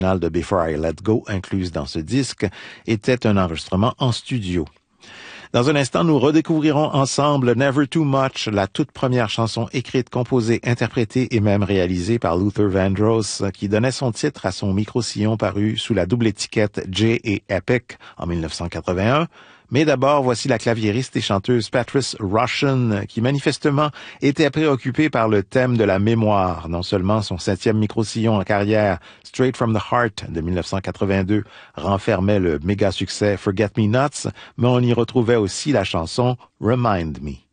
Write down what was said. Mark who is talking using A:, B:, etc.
A: de Before I Let Go, incluse dans ce disque, était un enregistrement en studio. Dans un instant, nous redécouvrirons ensemble Never Too Much, la toute première chanson écrite, composée, interprétée et même réalisée par Luther Vandross, qui donnait son titre à son micro-sillon paru sous la double étiquette J et Epic en 1981. Mais d'abord, voici la claviériste et chanteuse Patrice Rushen, qui manifestement était préoccupée par le thème de la mémoire. Non seulement son 7e micro-sillon en carrière, Straight from the Heart de 1982, renfermait le méga succès Forget Me Nots, mais on y retrouvait aussi la chanson Remind Me.